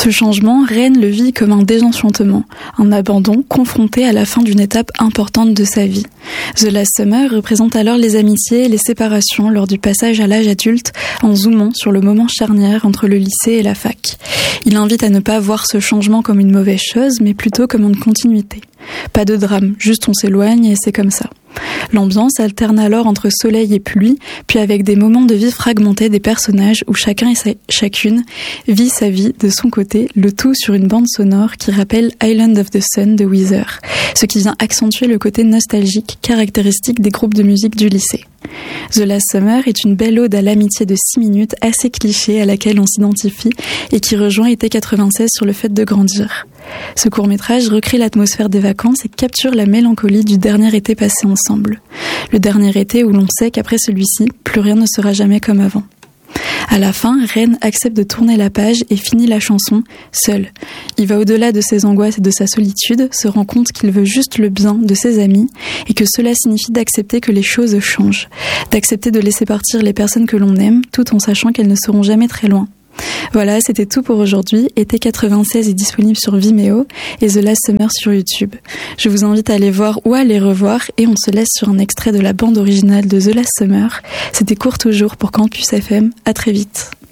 Ce changement, Ren le vit comme un désenchantement, un abandon confronté à la fin d'une étape importante de sa vie. The Last Summer représente alors les amitiés et les séparations lors du passage à l'âge adulte en zoomant sur le moment charnière entre le lycée et la fac. Il invite à ne pas voir ce changement comme une mauvaise chose, mais plutôt comme une continuité. Pas de drame, juste on s'éloigne et c'est comme ça. L'ambiance alterne alors entre soleil et pluie, puis avec des moments de vie fragmentés des personnages où chacun et chacune vit sa vie de son côté, le tout sur une bande sonore qui rappelle Island of the Sun de Weezer, ce qui vient accentuer le côté nostalgique caractéristique des groupes de musique du lycée. The Last Summer est une belle ode à l'amitié de 6 minutes assez cliché à laquelle on s'identifie et qui rejoint Été 96 sur le fait de grandir. Ce court-métrage recrée l'atmosphère des vacances et capture la mélancolie du dernier été passé ensemble. Le dernier été où l'on sait qu'après celui-ci, plus rien ne sera jamais comme avant. À la fin, Ren accepte de tourner la page et finit la chanson seul. Il va au-delà de ses angoisses et de sa solitude, se rend compte qu'il veut juste le bien de ses amis et que cela signifie d'accepter que les choses changent, d'accepter de laisser partir les personnes que l'on aime tout en sachant qu'elles ne seront jamais très loin. Voilà, c'était tout pour aujourd'hui. Été 96 est disponible sur Vimeo et The Last Summer sur YouTube. Je vous invite à aller voir ou à les revoir et on se laisse sur un extrait de la bande originale de The Last Summer. C'était Court toujours pour Campus FM. À très vite.